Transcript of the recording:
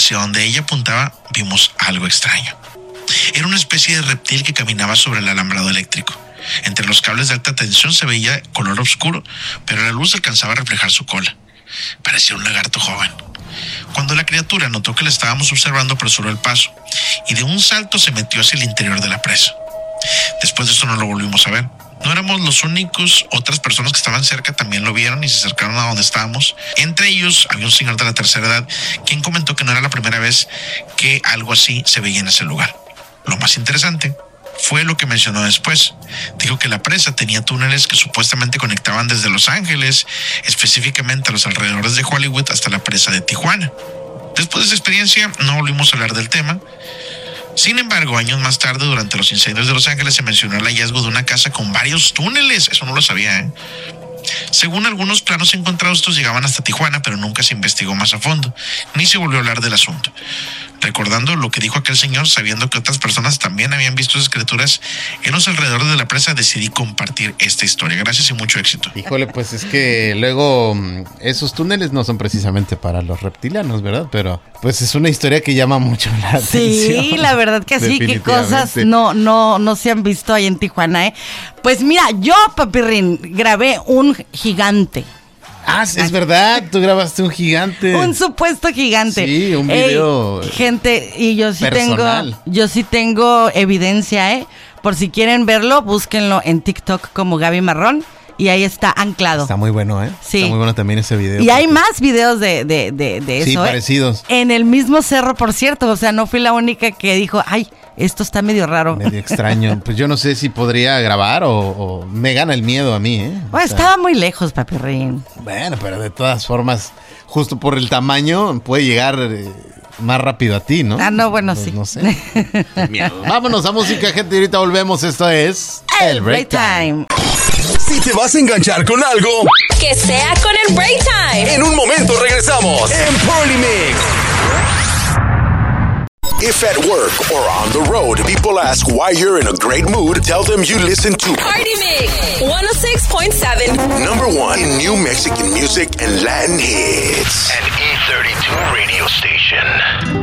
hacia donde ella apuntaba, vimos algo extraño. Era una especie de reptil que caminaba sobre el alambrado eléctrico. Entre los cables de alta tensión se veía color oscuro, pero la luz alcanzaba a reflejar su cola. Parecía un lagarto joven. Cuando la criatura notó que la estábamos observando, apresuró el paso y de un salto se metió hacia el interior de la presa. Después de esto no lo volvimos a ver. No éramos los únicos, otras personas que estaban cerca también lo vieron y se acercaron a donde estábamos. Entre ellos había un señor de la tercera edad quien comentó que no era la primera vez que algo así se veía en ese lugar. Lo más interesante fue lo que mencionó después. Dijo que la presa tenía túneles que supuestamente conectaban desde Los Ángeles, específicamente a los alrededores de Hollywood, hasta la presa de Tijuana. Después de esa experiencia no volvimos a hablar del tema. Sin embargo, años más tarde, durante los incendios de Los Ángeles, se mencionó el hallazgo de una casa con varios túneles. Eso no lo sabía, ¿eh? Según algunos planos encontrados, estos llegaban hasta Tijuana, pero nunca se investigó más a fondo, ni se volvió a hablar del asunto. Recordando lo que dijo aquel señor, sabiendo que otras personas también habían visto esas criaturas en los alrededores de la presa, decidí compartir esta historia. Gracias y mucho éxito. Híjole, pues es que luego esos túneles no son precisamente para los reptilianos, ¿verdad? Pero pues es una historia que llama mucho la atención. Sí, la verdad que sí, qué cosas no se han visto ahí en Tijuana, ¿eh? Pues mira, yo, Papirrín, grabé un gigante. Ah, es verdad, tú grabaste un gigante. Un supuesto gigante. Sí, un video. Gente, y yo sí personal. tengo evidencia, ¿eh? Por si quieren verlo, búsquenlo en TikTok como Gaby Marrón. Y ahí está anclado. Está muy bueno, ¿eh? Sí. Está muy bueno también ese video. Y hay más videos de eso, sí, parecidos. En el mismo cerro, por cierto. O sea, no fui la única que dijo, ay, esto está medio raro. Medio extraño. Pues yo no sé si podría grabar o me gana el miedo a mí, ¿eh? Bueno, estaba muy lejos, Papirrín. Bueno, pero de todas formas, justo por el tamaño, puede llegar más rápido a ti, ¿no? Ah, no, bueno, pues, sí. No sé. Qué miedo. Vámonos a música, gente. Ahorita volvemos. Esto es El Break Time. Si te vas a enganchar con algo, que sea con el Break Time. En un momento regresamos en Party Mix. If at work or on the road, people ask why you're in a great mood, tell them you listen to Party Mix 106.7, #1 in new Mexican music and Latin hits. An E32 radio station.